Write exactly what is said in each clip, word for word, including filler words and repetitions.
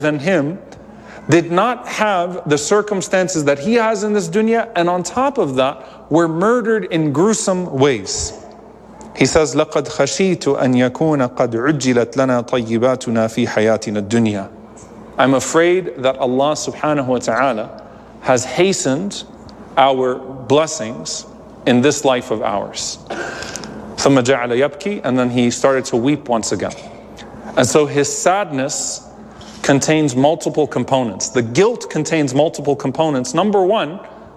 than him did not have the circumstances that he has in this dunya, and on top of that were murdered in gruesome ways. He says, لَقَدْ خَشِيتُ أَنْ يَكُونَ قَدْ عُجِّلَتْ لَنَا طَيِّبَاتُنَا فِي حَيَاتِنَا الدُّنْيَا. I'm afraid that Allah subhanahu wa ta'ala has hastened our blessings in this life of ours. ثُمَّ جَعَلَ يَبْكِي, and then he started to weep once again. And so his sadness contains multiple components. The guilt contains multiple components. Number one,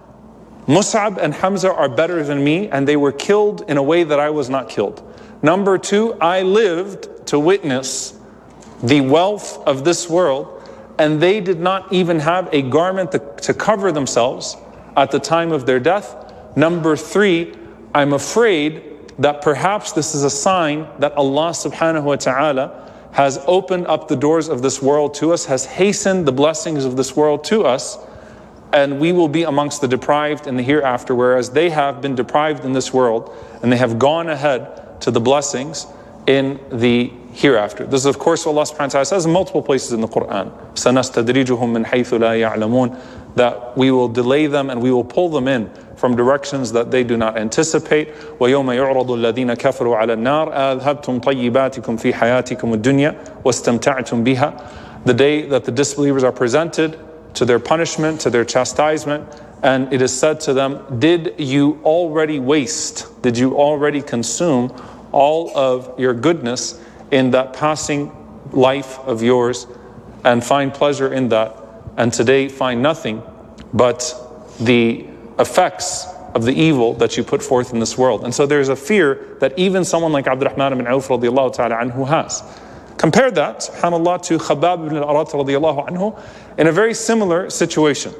Mus'ab and Hamza are better than me, and they were killed in a way that I was not killed. Number two, I lived to witness the wealth of this world, and they did not even have a garment to, to cover themselves at the time of their death. Number three, I'm afraid that perhaps this is a sign that Allah subhanahu wa ta'ala has opened up the doors of this world to us, has hastened the blessings of this world to us, and we will be amongst the deprived in the hereafter, whereas they have been deprived in this world and they have gone ahead to the blessings in the hereafter. This is of course what Allah subhanahu wa ta'ala says in multiple places in the Quran. سَنَسْتَدْرِجُهُم مِّنْ حَيْثُ لَا يَعْلَمُونَ, that we will delay them and we will pull them in from directions that they do not anticipate. وَيَوْمَ يُعْرَضُ الَّذِينَ كَفَرُوا عَلَى النَّارِ أَذْهَبْتُمْ طَيِّبَاتِكُمْ فِي حَيَاتِكُمُ الدُّنْيَا وَاسْتَمْتَعْتُمْ بِهَا. The day that the disbelievers are presented to their punishment, to their chastisement, and it is said to them, did you already waste, did you already consume all of your goodness in that passing life of yours and find pleasure in that, and today find nothing but the effects of the evil that you put forth in this world. And so there's a fear that even someone like Abdurrahman ibn Auf radiallahu ta'ala anhu has. Compare that, subhanAllah, to Khabbab ibn al-Arat radiallahu anhu in a very similar situation.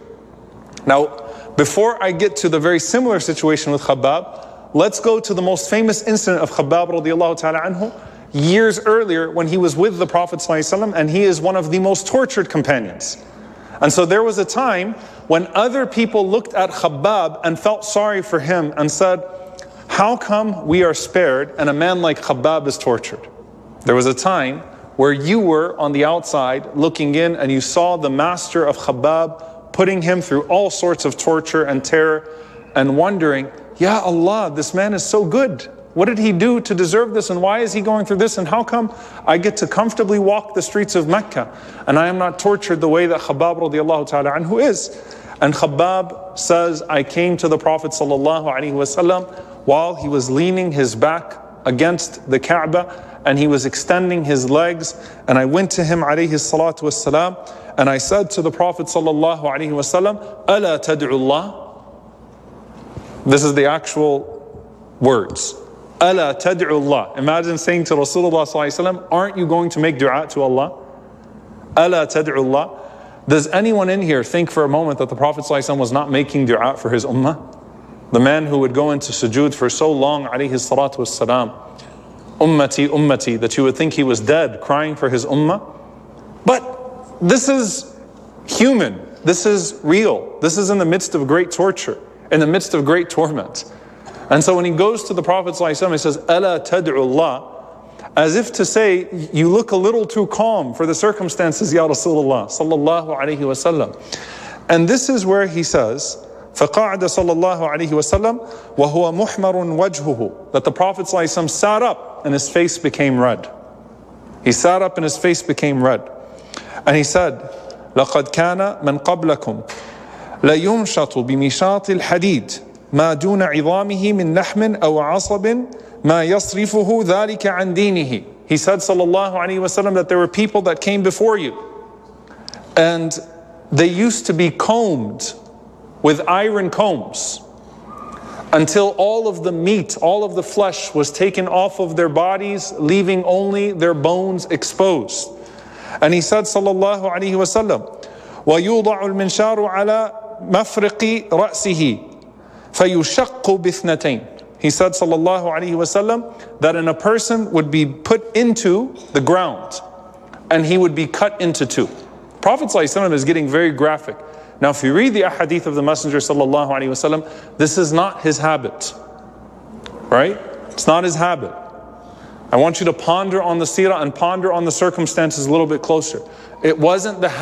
Now, before I get to the very similar situation with Khabbab, let's go to the most famous incident of Khabbab radiallahu ta'ala anhu years earlier when he was with the Prophet ﷺ, and he is one of the most tortured companions. And so there was a time when other people looked at Khabbab and felt sorry for him and said, how come we are spared and a man like Khabbab is tortured? There was a time where you were on the outside looking in and you saw the master of Khabbab putting him through all sorts of torture and terror and wondering, Ya Allah, this man is so good. What did he do to deserve this, and why is he going through this, and how come I get to comfortably walk the streets of Mecca and I am not tortured the way that Khabbab radiallahu ta'ala anhu is? And Khabbab says, I came to the Prophet sallallahu alaihi wasallam while he was leaning his back against the Kaaba and he was extending his legs, and I went to him alayhi salatu wassalam and I said to the Prophet sallallahu alaihi wasallam, Ala tad'u Allah? This is the actual words. Ala tad'u Allah. Imagine saying to Rasulullah sallallahu alaihi wasallam, aren't you going to make dua to Allah? Ala tad'u Allah. Does anyone in here think for a moment that the Prophet sallallahu alaihi wasallam was not making dua for his ummah? The man who would go into sujood for so long, alayhi salatu wassalam, ummati, ummati, that you would think he was dead, crying for his ummah. But this is human. This is real. This is in the midst of great torture, in the midst of great torment. And so when he goes to the Prophet ﷺ, he says, Ala tad'u Allah, as if to say, you look a little too calm for the circumstances, Ya Rasulullah sallallahu alayhi wa sallam. And this is where he says, فَقَعْدَ صَلَّى اللَّهُ عَلَيْهِ وَسَلَّمْ وَهُوَ مُحْمَرٌ وَجْهُهُ, that the Prophet ﷺ sat up and his face became red. He sat up and his face became red. And he said, لَقَدْ كَانَ مَنْ قَبْلَكُمْ لَيُمْشَطُ بِمِشَاطِ الْحَدِيدِ ما دون عظامه من لحم أو عصب ما يصرفه ذلك عن دينه. He said sallallahu alaihi wasallam that there were people that came before you and they used to be combed with iron combs until all of the meat, all of the flesh was taken off of their bodies, leaving only their bones exposed. And he said sallallahu alaihi wasallam, ويوضع المنشار على مفرق رأسه فَيُشَقُّ بِثْنَتَيْنِ. He said sallallahu alaihi wasallam that in a person would be put into the ground and he would be cut into two. Prophet sallallahu alaihi wasallam is getting very graphic. Now if you read the ahadith of the Messenger sallallahu alaihi wasallam, this is not his habit. Right? It's not his habit. I want you to ponder on the seerah and ponder on the circumstances a little bit closer. It wasn't the